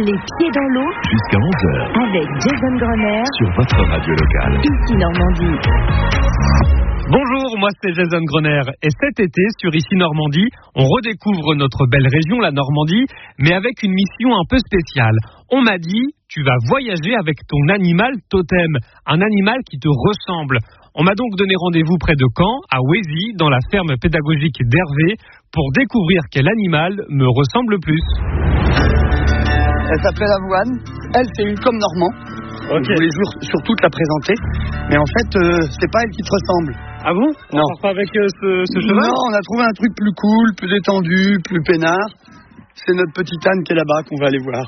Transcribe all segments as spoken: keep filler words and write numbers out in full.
Les pieds dans l'eau. Jusqu'à onze heures. Avec Jason Grenier. Sur votre radio locale. Ici Normandie. Bonjour, moi c'est Jason Grenier et cet été sur Ici Normandie, on redécouvre notre belle région, la Normandie, mais avec une mission un peu spéciale. On m'a dit, tu vas voyager avec ton animal totem, un animal qui te ressemble. On m'a donc donné rendez-vous près de Caen, à Ouésy, dans la ferme pédagogique d'Hervé, pour découvrir quel animal me ressemble le plus. Elle s'appelle Avoine, elle c'est une comme normand. Okay. Je voulais surtout te la présenter, mais en fait euh, c'est pas elle qui te ressemble. Ah bon? On Non. part pas avec euh, ce, ce cheval? Non, on a trouvé un truc plus cool, plus détendu, plus peinard. C'est notre petite Anne qui est là-bas qu'on va aller voir.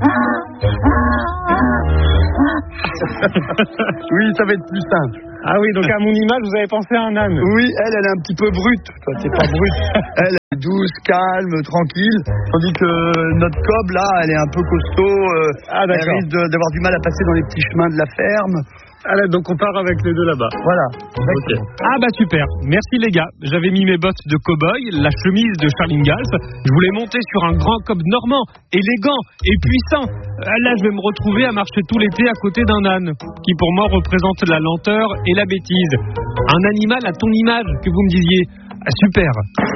Oui, ça va être plus simple. Ah oui, donc à mon image, vous avez pensé à un âne? Oui, elle, elle est un petit peu brute. Toi, t'es pas brute. Elle est douce, calme, tranquille. Tandis que notre cob, là, elle est un peu costaud. Euh, ah, d'accord. Elle risque de, d'avoir du mal à passer dans les petits chemins de la ferme. Ah là, donc on part avec les deux là-bas. Voilà. Okay. Ah bah super, merci les gars. J'avais mis mes bottes de cow-boy, la chemise de Charles Ingalls. Je voulais monter sur un grand cob normand, élégant et puissant. Là, je vais me retrouver à marcher tout l'été à côté d'un âne, qui pour moi représente la lenteur et la bêtise. Un animal à ton image, que vous me disiez. Ah, super.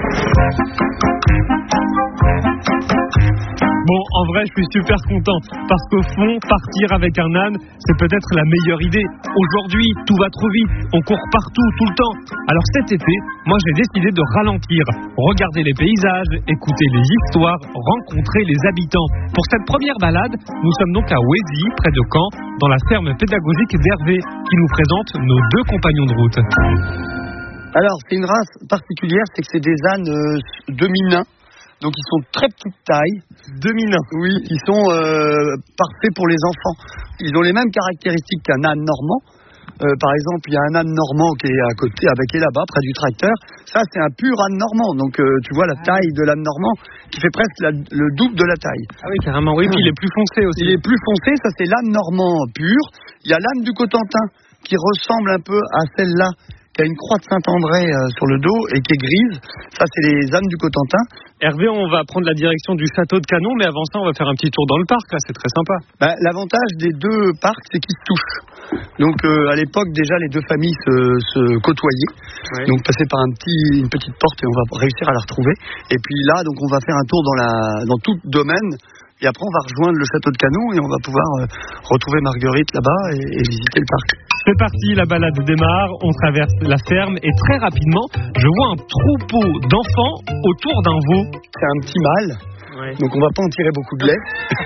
Bon, en vrai, je suis super content parce qu'au fond, partir avec un âne, c'est peut-être la meilleure idée. Aujourd'hui, tout va trop vite, on court partout, tout le temps. Alors cet été, moi j'ai décidé de ralentir, regarder les paysages, écouter les histoires, rencontrer les habitants. Pour cette première balade, nous sommes donc à Ouésy, près de Caen, dans la ferme pédagogique d'Hervé, qui nous présente nos deux compagnons de route. Alors, c'est une race particulière, c'est que c'est des ânes euh, demi-nains. Donc ils sont très petite taille. Demi-nains. Oui, ils sont euh, parfaits pour les enfants. Ils ont les mêmes caractéristiques qu'un âne normand. Euh, par exemple, il y a un âne normand qui est à côté, avec qui est là-bas, près du tracteur. Ça, c'est un pur âne normand. Donc euh, tu vois la taille de l'âne normand qui fait presque la, le double de la taille. Ah oui, carrément. Oui, puis il est plus foncé aussi. Il est plus foncé, ça c'est l'âne normand pur. Il y a l'âne du Cotentin qui ressemble un peu à celle-là, qui a une croix de Saint-André euh, sur le dos et qui est grise. Ça, c'est les ânes du Cotentin. Hervé, on va prendre la direction du château de Canon, mais avant ça, on va faire un petit tour dans le parc. Là, c'est très sympa. Bah, l'avantage des deux parcs, c'est qu'ils se touchent. Donc, euh, à l'époque, déjà, les deux familles se, se côtoyaient. Ouais. Donc, passer par un petit, une petite porte et on va réussir à la retrouver. Et puis là, donc, on va faire un tour dans, la, dans tout le domaine. Et après, on va rejoindre le château de Canon et on va pouvoir euh, retrouver Marguerite là-bas et, et visiter le parc. C'est parti, la balade démarre, on traverse la ferme et très rapidement, je vois un troupeau d'enfants autour d'un veau. C'est un petit mâle. Ouais. Donc on va pas en tirer beaucoup de lait.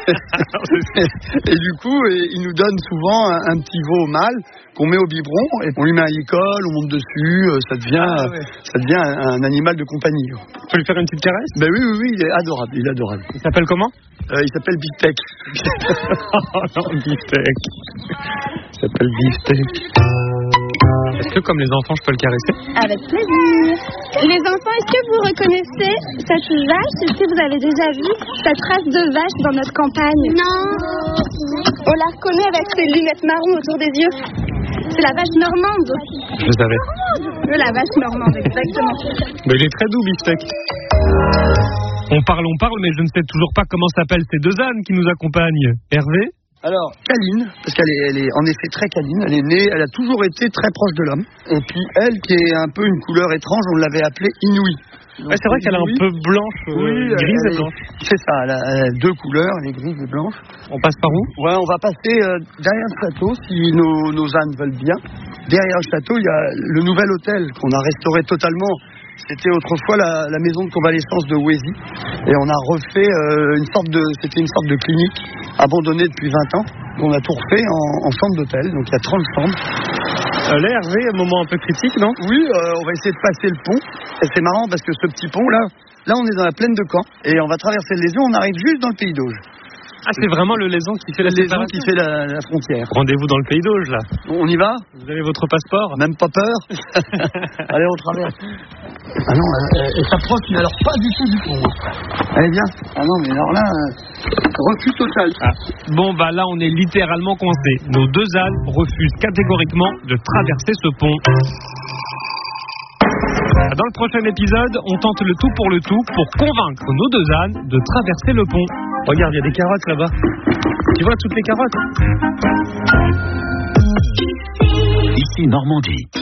Et du coup, il nous donne souvent un, un petit veau mâle qu'on met au biberon et on lui met un licol, on monte dessus, ça devient, ah ouais. ça devient un, un animal de compagnie. On peut lui faire une petite caresse? Ben oui, oui, oui, il est adorable, il est adorable. Il s'appelle comment? euh, Il s'appelle Beefsteak. Oh non, Beefsteak. Il s'appelle Beefsteak. Est-ce que comme les enfants, je peux le caresser? Avec plaisir. Les enfants, est-ce que vous reconnaissez cette vache? Est-ce que vous avez déjà vu cette race de vache dans notre campagne? Non. On la reconnaît avec ses lunettes marron autour des yeux. C'est la vache normande. Je savais. La vache normande, exactement. Mais il est très doux, Beefsteak. On parle, on parle, mais je ne sais toujours pas comment s'appellent ces deux ânes qui nous accompagnent. Hervé? Alors, câline, parce qu'elle est, elle est en effet très câline, elle est née, elle a toujours été très proche de l'homme. Et puis elle, qui est un peu une couleur étrange, on l'avait appelée Inouï. Ouais, c'est vrai qu'elle est un peu blanche, euh, oui, grise elle, et blanche. C'est ça, elle a, elle a deux couleurs, elle est grise et blanche. On passe par où? Ouais, on va passer euh, derrière le château, si nos, nos ânes veulent bien. Derrière le château, il y a le nouvel hôtel qu'on a restauré totalement. C'était autrefois la, la maison de convalescence de Ouésy. Et on a refait euh, une sorte de, c'était une sorte de clinique abandonnée depuis vingt ans. On a tout refait en, en chambre d'hôtel, donc il y a trente chambres. Euh, là, Hervé, un moment un peu critique, non? Oui, euh, on va essayer de passer le pont. Et c'est marrant parce que ce petit pont là, là on est dans la plaine de Caen. Et on va traverser le Lézon, on arrive juste dans le Pays d'Auge. Ah, c'est vraiment le Lézon qui fait la Lézon qui fait la, la frontière. Rendez-vous dans le Pays d'Auge, là. On y va? Vous avez votre passeport? Même pas peur. Allez, on traverse. Ah non, elle, elle s'approche, mais alors pas du tout du pont. Allez, viens. Ah non, mais alors là, euh, refus total. Ah. Bon, bah là, on est littéralement coincés. Nos deux ânes refusent catégoriquement de traverser ce pont. Dans le prochain épisode, on tente le tout pour le tout pour convaincre nos deux ânes de traverser le pont. Regarde, il y a des carottes là-bas. Tu vois toutes les carottes? Ici Normandie.